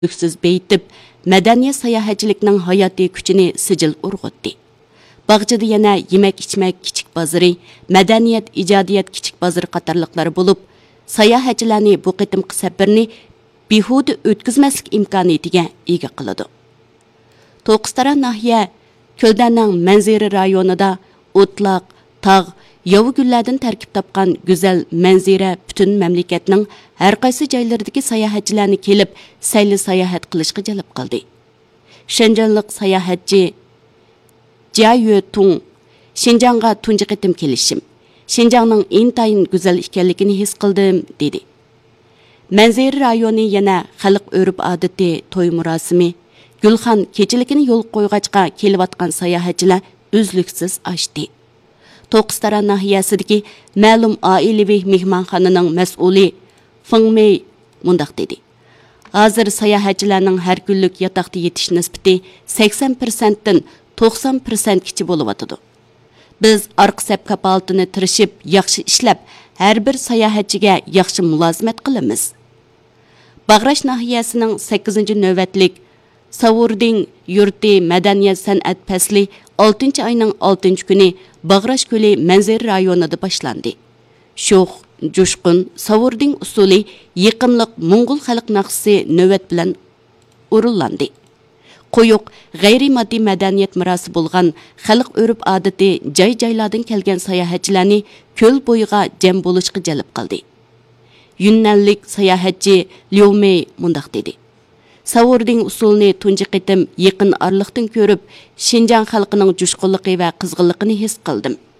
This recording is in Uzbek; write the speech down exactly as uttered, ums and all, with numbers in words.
üksüz beytib, madaniyat sayohatchilikning hayotiy kuchini sijil urg'utdi. Bağcıda yana yemek-içmek kichik bozori, madaniyat ijodiyat kichik bozori qatorliqlari bo'lib, sayohatchilarni bu qitimqi safarni behuda o'tkazmaslik imkoniyatiga ega qiladi. To'qistara nahiya Ko'ldanning manzara rayonida o'tloq, tog', yovu gullardan tarkib topgan go'zal manzara butun mamlakatning har qaysi joylaridagi sayohatchilarni kelib, sayli sayohat qilishga jalb qildi. Shenjanlik sayohatchi Jia Yuetung Shenjanga tunji qitim kelishim. Shenjangning intayin go'zal ekanligini his qildim, dedi. Manzara rayoni yana xalq urf-odati, to'y murosimi, Gulxan kechilikini yo'l qo'yg'achqa kelayotgan sayohatchilar uzluksiz oshdi. To'qistara nahiyasidagi ma'lum oilaviy mehmonxonaning mas'uli Feng Mei mundaq dedi. Hozir sayohatchilarning har kunlik yotoqda yetish nisbati sakson foiz dan to'qson foiz gacha bo'layotdi. Biz orqa saf kapolatini tirishib, yaxshi ishlab, har bir sayohatchiga yaxshi mulozimat qilamiz. Bag'rash nahiyasining sakkizinchi navbatlik Savurding yurti madaniyat san'at fasli oltinchi oyning oltinchi kuni Bag'rash ko'li manzara rayonida boshlandi. Sho'x, jo'shqin Savurding usuli yaqinliq Mo'ng'ul xalq naqsi navbat bilan o'rinlandi. Qo'yuq, g'ayri-moddiy madaniyat merosi bo'lgan xalq urf-odati joy-joylardan kelgan sayohatchilarni ko'l bo'yiga jam bo'lishga jalb qildi. Yunnanlik sayohatchi Liu Mei mundaq dedi. Savurding usulni tunji qitim yaqin orliqdan ko'rib, Shinjang xalqining jo'shqinligi va qizg'inligini his qildim.